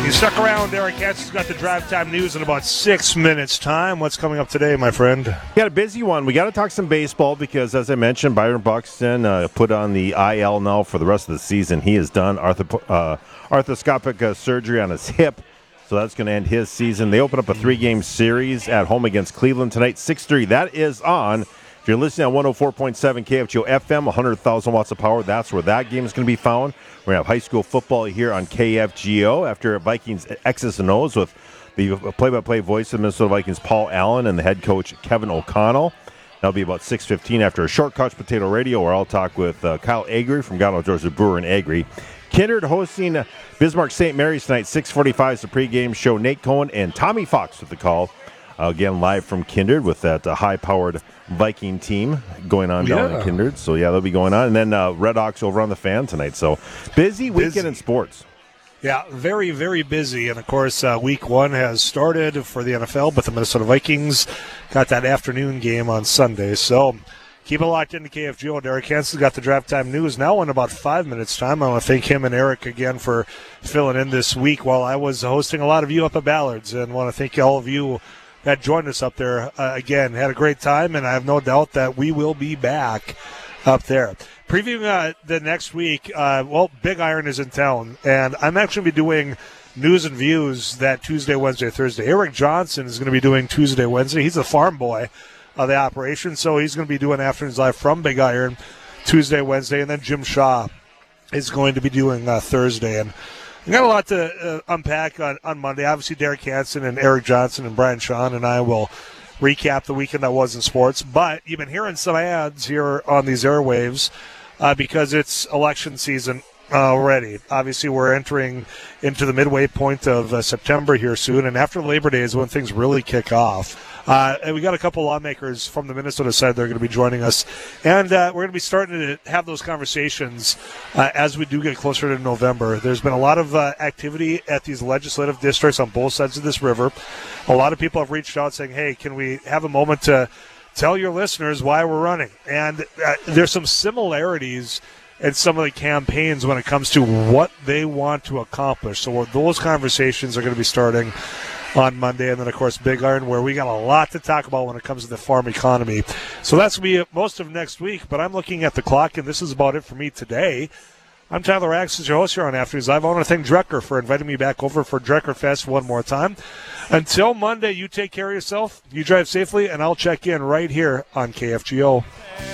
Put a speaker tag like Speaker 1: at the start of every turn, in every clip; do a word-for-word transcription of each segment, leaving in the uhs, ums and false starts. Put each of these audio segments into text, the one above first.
Speaker 1: You stuck around. Derek Hanson's got the drive time news in about six minutes' time. What's coming up today, my friend?
Speaker 2: We got a busy one. We got to talk some baseball because, as I mentioned, Byron Buxton uh, put on the I L now for the rest of the season. He has done arthro- uh, arthroscopic uh, surgery on his hip, so that's going to end his season. They open up a three-game series at home against Cleveland tonight, six three. That is on. If you're listening on one oh four point seven K F G O F M, one hundred thousand watts of power, that's where that game is going to be found. We're going to have high school football here on K F G O after Vikings X's and O's with the play-by-play voice of the Minnesota Vikings, Paul Allen, and the head coach, Kevin O'Connell. That'll be about six fifteen after a short couch potato radio where I'll talk with uh, Kyle Agri from Gatto Georgia Brewer and Agri. Kindred hosting uh, Bismarck Saint Mary's tonight, six forty-five is the pregame show. Nate Cohen and Tommy Fox with the call. Uh, again, live from Kindred with that uh, high-powered Viking team going on down
Speaker 1: Yeah.
Speaker 2: in Kindred. So, yeah, that'll be going on. And then uh, Red Hawks over on the Fan tonight. So, busy weekend
Speaker 1: Busy.
Speaker 2: in sports.
Speaker 1: Yeah, very, very busy. And, of course, uh, week one has started for the N F L, but the Minnesota Vikings got that afternoon game on Sunday. So keep it locked into K F G O. Derek Hanson's got the draft time news now in about five minutes' time. I want to thank him and Eric again for filling in this week while I was hosting a lot of you up at Ballards. And want to thank all of you that joined us up there. Uh, again, had a great time, and I have no doubt that we will be back up there. Previewing uh, the next week, uh, well, Big Iron is in town, and I'm actually going to be doing news and views that Tuesday, Wednesday, Thursday. Eric Johnson is going to be doing Tuesday, Wednesday. He's the farm boy of the operation, so he's going to be doing Afternoons Live from Big Iron Tuesday, Wednesday, and then Jim Shaw is going to be doing uh, Thursday. And we got a lot to uh, unpack on, on Monday. Obviously, Derek Hansen and Eric Johnson and Brian Sean and I will recap the weekend that was in sports. But you've been hearing some ads here on these airwaves uh, because it's election season already. Obviously, we're entering into the midway point of uh, September here soon, and after Labor Day is when things really kick off. Uh, and we got a couple lawmakers from the Minnesota side that are going to be joining us, and uh, we're going to be starting to have those conversations uh, as we do get closer to November. There's been a lot of uh, activity at these legislative districts on both sides of this river. A lot of people have reached out saying, hey, can we have a moment to tell your listeners why we're running? And uh, there's some similarities in some of the campaigns when it comes to what they want to accomplish. So those conversations are going to be starting on Monday, and then, of course, Big Iron, where we got a lot to talk about when it comes to the farm economy. So that's going to be most of next week, but I'm looking at the clock, and this is about it for me today. I'm Tyler Axis, your host here on Afternoons Live. I want to thank Drecker for inviting me back over for Drecker Fest one more time. Until Monday, you take care of yourself, you drive safely, and I'll check in right here on K F G O.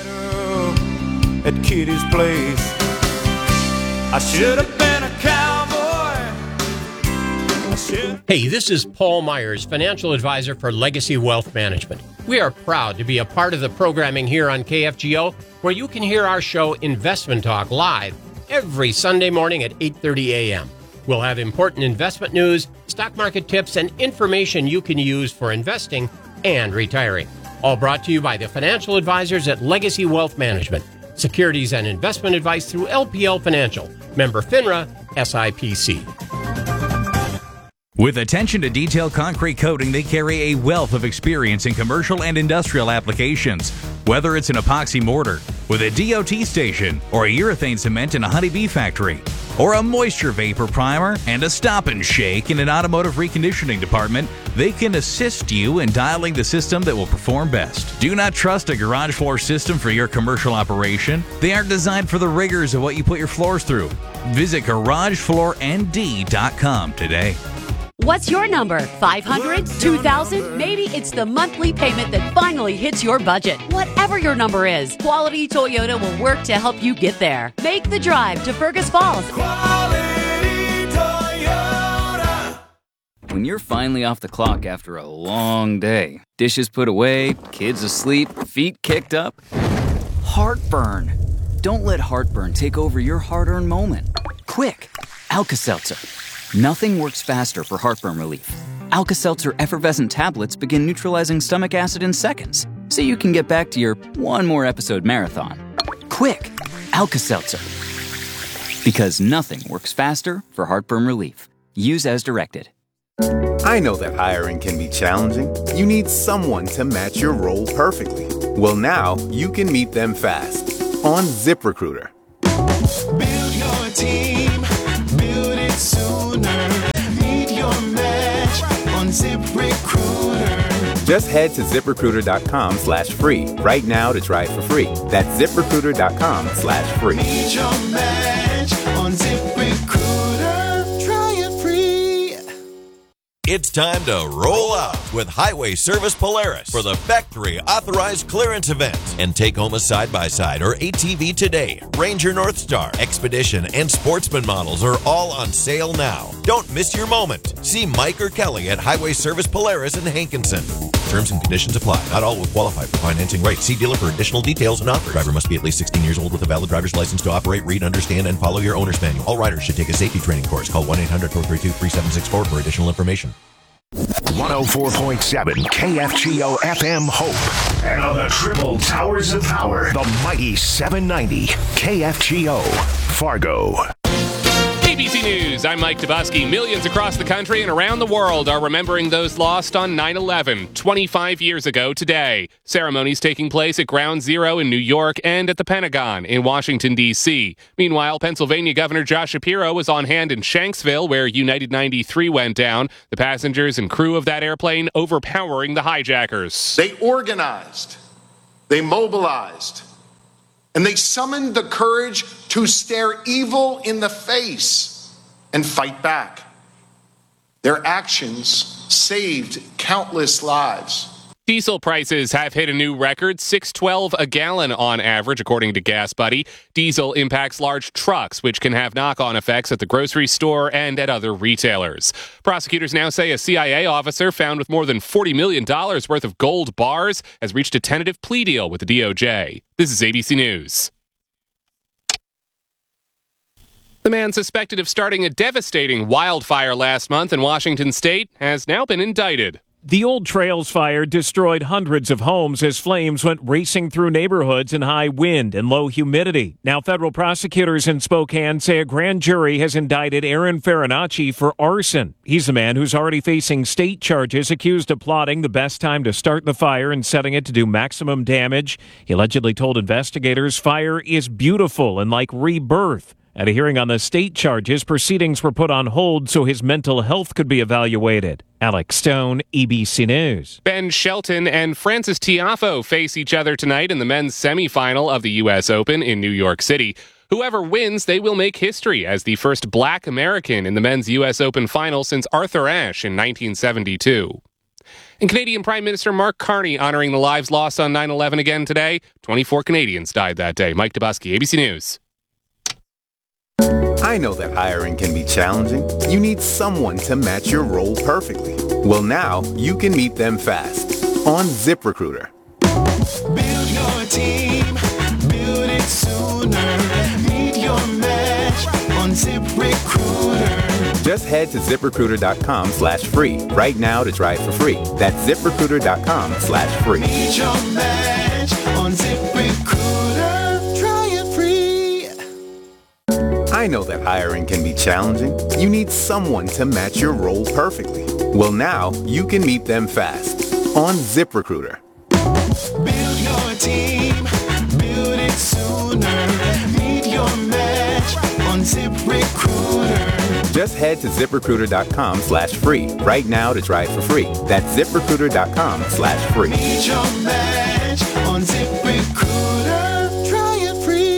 Speaker 3: At Kitty's place, I should have been a cowboy.
Speaker 4: Hey, this is Paul Myers, financial advisor for Legacy Wealth Management. We are proud to be a part of the programming here on K F G O, where you can hear our show Investment Talk live every Sunday morning at eight thirty a.m. We'll have important investment news, stock market tips, and information you can use for investing and retiring. All brought to you by the financial advisors at Legacy Wealth Management. Securities and investment advice through L P L Financial. Member FINRA, S I P C.
Speaker 5: With attention to detail concrete coating, they carry a wealth of experience in commercial and industrial applications. Whether it's an epoxy mortar with a D O T station, or a urethane cement in a honeybee factory, or a moisture vapor primer and a stop and shake in an automotive reconditioning department, they can assist you in dialing the system that will perform best. Do not trust a garage floor system for your commercial operation. They aren't designed for the rigors of what you put your floors through. Visit garage floor N D dot com today.
Speaker 6: What's your number? five hundred? two thousand? Maybe it's the monthly payment that finally hits your budget. Whatever your number is, Quality Toyota will work to help you get there. Make the drive to Fergus Falls.
Speaker 3: Quality Toyota.
Speaker 7: When you're finally off the clock after a long day, dishes put away, kids asleep, feet kicked up, heartburn. Don't let heartburn take over your hard-earned moment. Quick, Alka-Seltzer. Nothing works faster for heartburn relief. Alka-Seltzer effervescent tablets begin neutralizing stomach acid in seconds, so you can get back to your one more episode marathon. Quick, Alka-Seltzer. Because nothing works faster for heartburn relief. Use as directed.
Speaker 8: I know that hiring can be challenging. You need someone to match your role perfectly. Well, now you can meet them fast on ZipRecruiter.
Speaker 3: Build your team. Build it sooner. Meet
Speaker 8: Just head to ZipRecruiter.com slash free right now to try it for free. That's ZipRecruiter.com slash free.
Speaker 3: Need your match on ZipRecruiter. Try it free.
Speaker 9: It's time to roll out with Highway Service Polaris for the Factory Authorized Clearance Event and take home a side-by-side or A T V today. Ranger Northstar, Expedition, and Sportsman models are all on sale now. Don't miss your moment. See Mike or Kelly at Highway Service Polaris in Hankinson. Terms and conditions apply. Not all will qualify for financing rates. See dealer for additional details and offers. Driver must be at least sixteen years old with a valid driver's license to operate, read, understand, and follow your owner's manual. All riders should take a safety training course. Call one eight hundred four three two three seven six four for additional information.
Speaker 10: one oh four point seven K F G O F M Hope. And on the triple towers of power, the mighty seven ninety K F G O Fargo.
Speaker 11: A B C News, I'm Mike Tobuski. Millions across the country and around the world are remembering those lost on nine eleven, twenty-five years ago today. Ceremonies taking place at Ground Zero in New York and at the Pentagon in Washington, D C. Meanwhile, Pennsylvania Governor Josh Shapiro was on hand in Shanksville, where United ninety-three went down. The passengers and crew of that airplane overpowering the hijackers.
Speaker 12: They organized, they mobilized, and they summoned the courage to stare evil in the face and fight back. Their actions saved countless lives.
Speaker 11: Diesel prices have hit a new record, six dollars and twelve cents a gallon on average, according to Gas Buddy. Diesel impacts large trucks, which can have knock-on effects at the grocery store and at other retailers. Prosecutors now say a C I A officer found with more than forty million dollars worth of gold bars has reached a tentative plea deal with the D O J. This is A B C News. The man suspected of starting a devastating wildfire last month in Washington state has now been indicted.
Speaker 13: The Old Trails fire destroyed hundreds of homes as flames went racing through neighborhoods in high wind and low humidity. Now, federal prosecutors in Spokane say a grand jury has indicted Aaron Farinacci for arson. He's the man who's already facing state charges accused of plotting the best time to start the fire and setting it to do maximum damage. He allegedly told investigators fire is beautiful and like rebirth. At a hearing on the state charges, proceedings were put on hold so his mental health could be evaluated. Alex Stone, A B C News.
Speaker 11: Ben Shelton and Francis Tiafoe face each other tonight in the men's semifinal of the U S Open in New York City. Whoever wins, they will make history as the first black American in the men's U S Open final since Arthur Ashe in nineteen seventy-two. And Canadian Prime Minister Mark Carney honoring the lives lost on nine eleven again today. twenty-four Canadians died that day. Mike Tobuski, A B C News.
Speaker 8: I know that hiring can be challenging. You need someone to match your role perfectly. Well, now you can meet them fast on ZipRecruiter.
Speaker 3: Build your team, build it sooner. Meet your match on ZipRecruiter.
Speaker 8: Just head to ZipRecruiter.com slash free right now to try it for free. That's ZipRecruiter.com slash free.
Speaker 3: Meet your match on ZipRecruiter. Try it free.
Speaker 8: I know that hiring can be challenging. You need someone to match your role perfectly. Well, now you can meet them fast on ZipRecruiter.
Speaker 3: Build your team, build it sooner. Meet your match on ZipRecruiter.
Speaker 8: Just head to ZipRecruiter.com slash free right now to try it for free. That's ZipRecruiter.com slash free.
Speaker 3: Meet your match on ZipRecruiter. Try it free.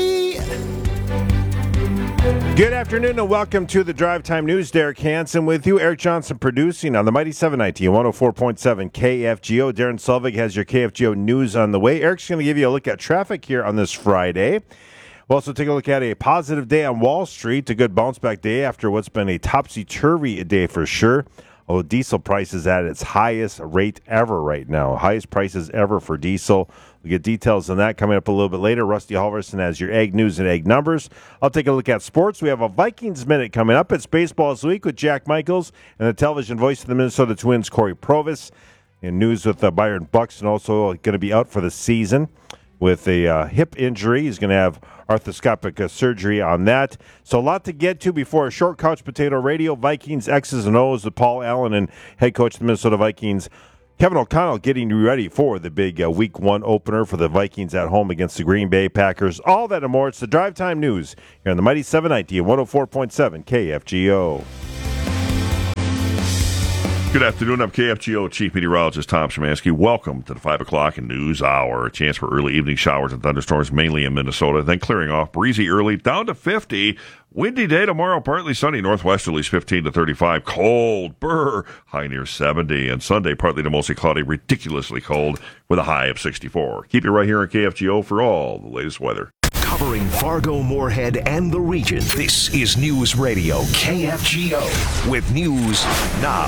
Speaker 2: Good afternoon and welcome to the Drive Time News. Derek Hansen with you. Eric Johnson producing on the Mighty seven ninety one oh four point seven K F G O. Darren Selvig has your K F G O news on the way. Eric's going to give you a look at traffic here on this Friday. We'll also take a look at a positive day on Wall Street, a good bounce-back day after what's been a topsy-turvy day for sure. Although diesel prices at its highest rate ever right now. Highest prices ever for diesel. We'll get details on that coming up a little bit later. Rusty Halverson has your Ag News and Ag Numbers. I'll take a look at sports. We have a Vikings Minute coming up. It's Baseball This Week with Jack Michaels and the television voice of the Minnesota Twins, Corey Provis. And news with uh, Byron Buxton, also going to be out for the season with a uh, hip injury. He's going to have arthroscopic uh, surgery on that. So a lot to get to before a short couch potato radio. Vikings X's and O's with Paul Allen and head coach of the Minnesota Vikings, Kevin O'Connell, getting ready for the big uh, week one opener for the Vikings at home against the Green Bay Packers. All that and more. It's the Drive Time News here on the Mighty seven ninety and one oh four point seven K F G O.
Speaker 14: Good afternoon. I'm K F G O Chief Meteorologist Tom Szymanski. Welcome to the five o'clock News Hour. A chance for early evening showers and thunderstorms, mainly in Minnesota, then clearing off. Breezy early, down to fifty. Windy day tomorrow, partly sunny, northwesterlies fifteen to thirty-five. Cold, brr, high near seventy. And Sunday, partly to mostly cloudy, ridiculously cold, with a high of sixty-four. Keep it right here on K F G O for all the latest weather.
Speaker 10: Covering Fargo, Moorhead, and the region, this is News Radio K F G O with news now.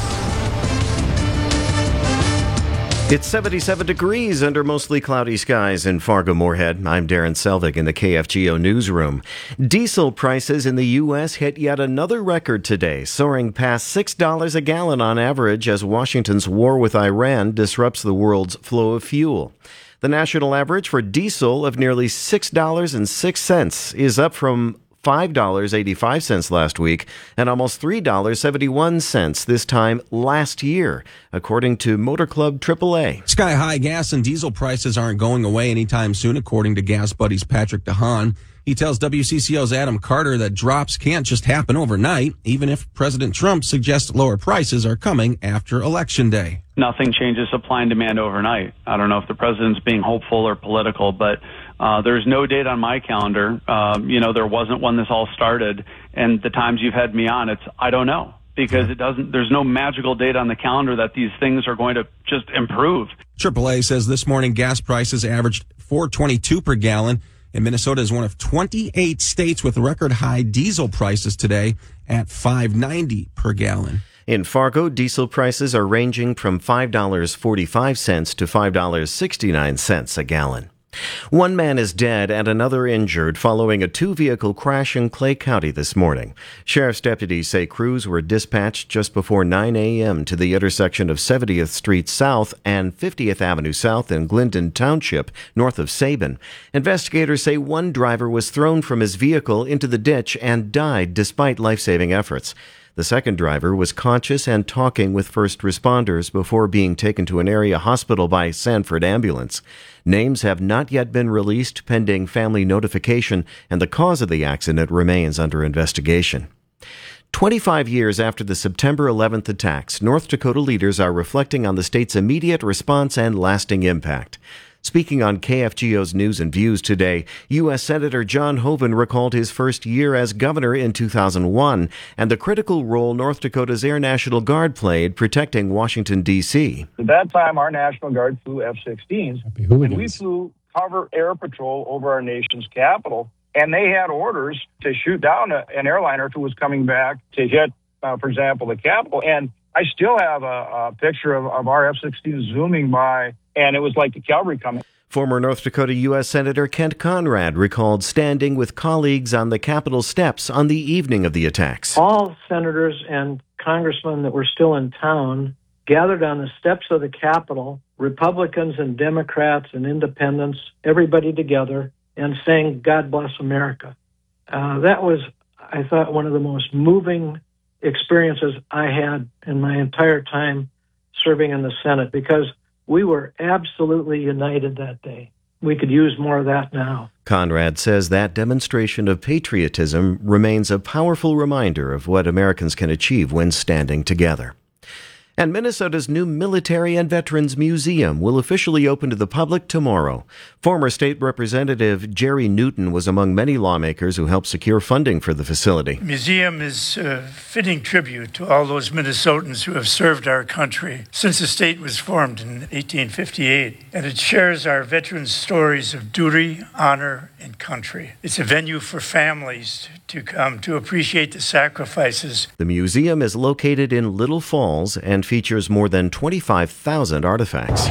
Speaker 15: It's seventy-seven degrees under mostly cloudy skies in Fargo, Moorhead. I'm Darren Selvig in the K F G O newsroom. Diesel prices in the U S hit yet another record today, soaring past six dollars a gallon on average as Washington's war with Iran disrupts the world's flow of fuel. The national average for diesel of nearly six dollars and six cents is up from five dollars and eighty-five cents last week and almost three dollars and seventy-one cents this time last year, according to Motor Club triple A.
Speaker 16: Sky-high gas and diesel prices aren't going away anytime soon, according to Gas Buddies Patrick DeHaan. He tells W C C O's Adam Carter that drops can't just happen overnight, even if President Trump suggests lower prices are coming after Election Day.
Speaker 17: Nothing changes supply and demand overnight. I don't know if the president's being hopeful or political, but uh, there's no date on my calendar. Um, you know, there wasn't when this all started, and the times you've had me on, it's I don't know, because it doesn't. There's no magical date on the calendar that these things are going to just improve.
Speaker 16: triple A says this morning gas prices averaged four twenty-two per gallon. And Minnesota is one of twenty-eight states with record high diesel prices today at five ninety per gallon.
Speaker 15: In Fargo, diesel prices are ranging from five dollars and forty-five cents to five dollars and sixty-nine cents a gallon. One man is dead and another injured following a two-vehicle crash in Clay County this morning. Sheriff's deputies say crews were dispatched just before nine a.m. to the intersection of seventieth Street South and fiftieth Avenue South in Glendon Township, north of Sabin. Investigators say one driver was thrown from his vehicle into the ditch and died despite life-saving efforts. The second driver was conscious and talking with first responders before being taken to an area hospital by Sanford Ambulance. Names have not yet been released pending family notification, and the cause of the accident remains under investigation. twenty-five years after the September eleventh attacks, North Dakota leaders are reflecting on the state's immediate response and lasting impact. Speaking on K F G O's News and Views today, U S Senator John Hoeven recalled his first year as governor in two thousand one and the critical role North Dakota's Air National Guard played protecting Washington, D C
Speaker 18: At that time, our National Guard flew F sixteens, and we flew cover air patrol over our nation's capital, and they had orders to shoot down a, an airliner who was coming back to hit, uh, for example, the Capitol. And I still have a, a picture of, of our F sixteen zooming by, and it was like the cavalry coming.
Speaker 15: Former North Dakota U S Senator Kent Conrad recalled standing with colleagues on the Capitol steps on the evening of the attacks.
Speaker 19: All senators and congressmen that were still in town gathered on the steps of the Capitol, Republicans and Democrats and independents, everybody together, and saying, "God bless America." Uh, that was, I thought, one of the most moving experiences I had in my entire time serving in the Senate, because we were absolutely united that day. We could use more of that now.
Speaker 15: Conrad says that demonstration of patriotism remains a powerful reminder of what Americans can achieve when standing together. And Minnesota's new Military and Veterans Museum will officially open to the public tomorrow. Former State Representative Jerry Newton was among many lawmakers who helped secure funding for the facility.
Speaker 20: The museum is a fitting tribute to all those Minnesotans who have served our country since the state was formed in eighteen fifty-eight, and it shares our veterans' stories of duty, honor, and country. It's a venue for families to come to appreciate the sacrifices.
Speaker 15: The museum is located in Little Falls and features more than twenty-five thousand artifacts.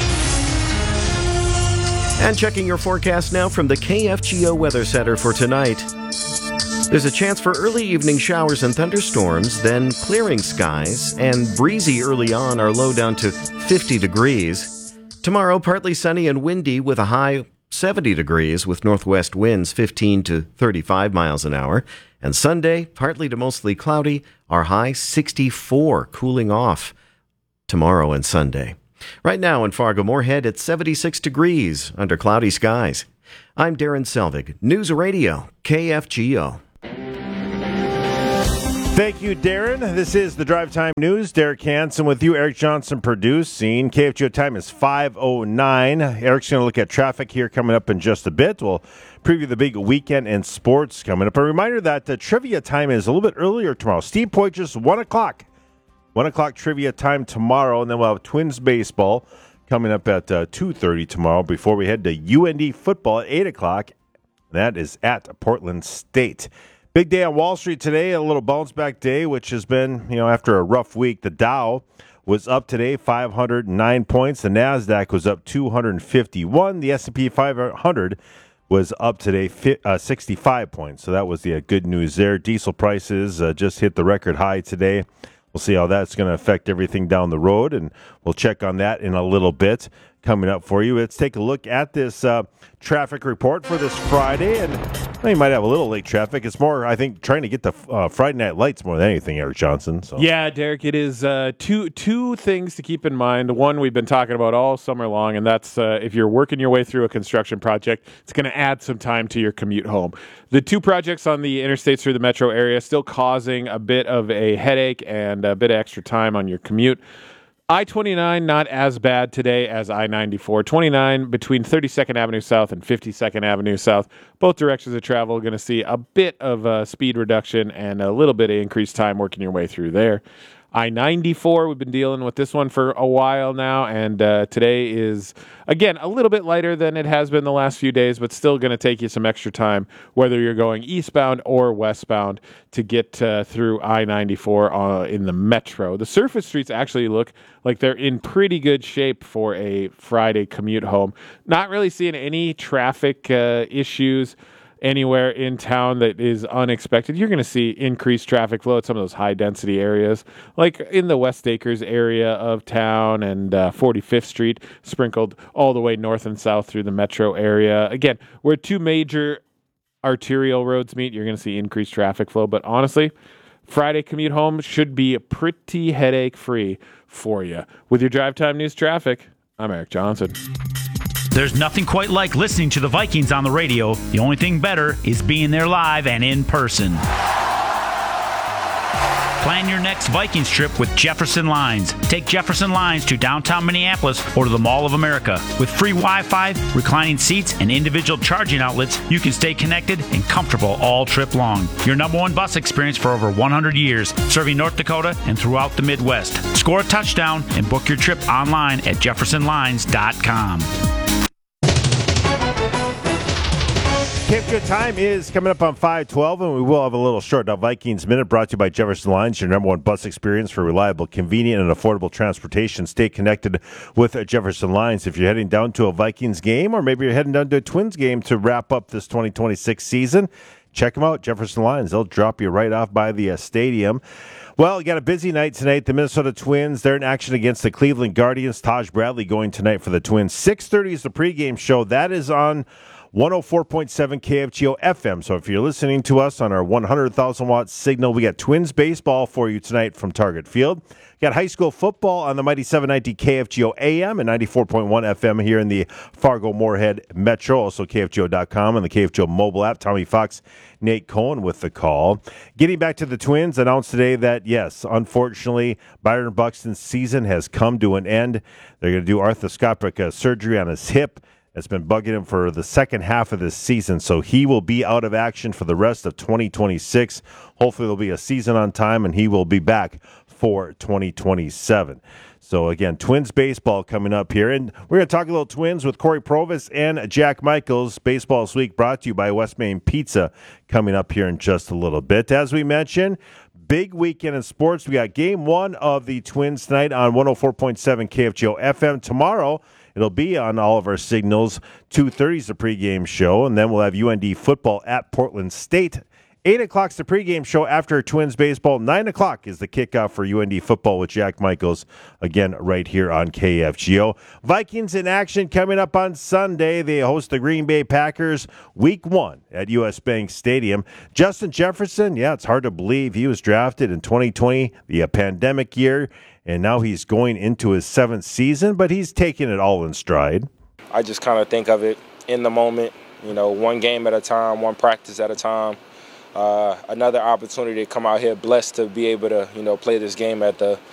Speaker 15: And checking your forecast now from the K F G O Weather Center for tonight. There's a chance for early evening showers and thunderstorms, then clearing skies, and breezy early on, our low down to fifty degrees. Tomorrow, partly sunny and windy with a high seventy degrees with northwest winds fifteen to thirty-five miles an hour. And Sunday, partly to mostly cloudy, our high sixty-four, cooling off tomorrow and Sunday. Right now in Fargo-Moorhead, it's seventy-six degrees under cloudy skies. I'm Darren Selvig, News Radio, K F G O.
Speaker 2: Thank you, Darren. This is the Drive Time News. Derek Hansen with you. Eric Johnson producing. K F G O time is five oh nine. Eric's going to look at traffic here coming up in just a bit. We'll preview the big weekend in sports coming up. A reminder that the trivia time is a little bit earlier tomorrow. Steve Poitras, one o'clock. one o'clock trivia time tomorrow, and then we'll have Twins baseball coming up at uh, two thirty tomorrow before we head to U N D football at eight o'clock. That is at Portland State. Big day on Wall Street today, a little bounce back day, which has been, you know, after a rough week. The Dow was up today five hundred nine points. The NASDAQ was up two hundred fifty-one. The S and P five hundred was up today uh, sixty-five points. So that was the uh, good news there. Diesel prices uh, just hit the record high today. We'll see how that's going to affect everything down the road, and we'll check on that in a little bit coming up for you. Let's take a look at this uh, traffic report for this Friday, and well, you might have a little late traffic. It's more, I think, trying to get the uh, Friday night lights more than anything, Eric Johnson. So.
Speaker 21: Yeah, Derek, it is uh, two two things to keep in mind. One we've been talking about all summer long, and that's uh, if you're working your way through a construction project, it's going to add some time to your commute home. The two projects on the interstates through the metro area still causing a bit of a headache and a bit of extra time on your commute. I twenty-nine, not as bad today as I ninety-four. twenty-nine between thirty-second Avenue South and fifty-second Avenue South. Both directions of travel are going to see a bit of a speed reduction and a little bit of increased time working your way through there. I ninety-four, we've been dealing with this one for a while now, and uh, today is, again, a little bit lighter than it has been the last few days, but still going to take you some extra time, whether you're going eastbound or westbound, to get uh, through I ninety-four uh, in the metro. The surface streets actually look like they're in pretty good shape for a Friday commute home. Not really seeing any traffic uh, issues anywhere in town that is unexpected. You're going to see increased traffic flow at some of those high-density areas, like in the West Acres area of town and uh, forty-fifth Street, sprinkled all the way north and south through the metro area. Again, where two major arterial roads meet, you're going to see increased traffic flow. But honestly, Friday commute home should be pretty headache-free for you. With your Drive Time News traffic, I'm Eric Johnson.
Speaker 22: There's nothing quite like listening to the Vikings on the radio. The only thing better is being there live and in person. Plan your next Vikings trip with Jefferson Lines. Take Jefferson Lines to downtown Minneapolis or to the Mall of America. With free Wi-Fi, reclining seats, and individual charging outlets, you can stay connected and comfortable all trip long. Your number one bus experience for over one hundred years, serving North Dakota and throughout the Midwest. Score a touchdown and book your trip online at jefferson lines dot com.
Speaker 2: K F G O time is coming up on five twelve, and we will have a little short now Vikings Minute brought to you by Jefferson Lines, your number one bus experience for reliable, convenient, and affordable transportation. Stay connected with Jefferson Lines. If you're heading down to a Vikings game, or maybe you're heading down to a Twins game to wrap up this twenty twenty-six season, check them out, Jefferson Lines. They'll drop you right off by the uh, stadium. Well, you got a busy night tonight. The Minnesota Twins, they're in action against the Cleveland Guardians. Taj Bradley going tonight for the Twins. six thirty is the pregame show. That is on one oh four point seven K F G O F M. So if you're listening to us on our one hundred thousand watt signal, we got Twins baseball for you tonight from Target Field. Got high school football on the mighty seven ninety K F G O A M and ninety-four point one F M here in the Fargo-Moorhead Metro. Also K F G O dot com and the K F G O mobile app. Tommy Fox, Nate Cohen with the call. Getting back to the Twins, announced today that, yes, unfortunately, Byron Buxton's season has come to an end. They're going to do arthroscopic uh, surgery on his hip. It's been bugging him for the second half of this season, so he will be out of action for the rest of twenty twenty-six. Hopefully there'll be a season on time, and he will be back for twenty twenty-seven. So, again, Twins baseball coming up here. And we're going to talk a little Twins with Corey Provis and Jack Michaels. Baseball This Week brought to you by West Main Pizza coming up here in just a little bit. As we mentioned, big weekend in sports. We got game one of the Twins tonight on one oh four point seven K F G O F M. Tomorrow, it'll be on all of our signals. two thirty is the pregame show, and then we'll have U N D football at Portland State. eight o'clock is the pregame show after Twins baseball. nine o'clock is the kickoff for U N D football with Jack Michaels, again, right here on K F G O. Vikings in action coming up on Sunday. They host the Green Bay Packers week one at U S. Bank Stadium. Justin Jefferson, yeah, it's hard to believe he was drafted in twenty twenty, the uh, pandemic year, and now he's going into his seventh season, but he's taking it all in stride.
Speaker 23: I just kind of think of it in the moment, you know, one game at a time, one practice at a time.
Speaker 1: uh, another opportunity to come out here, blessed to be able to, you know, play this game at the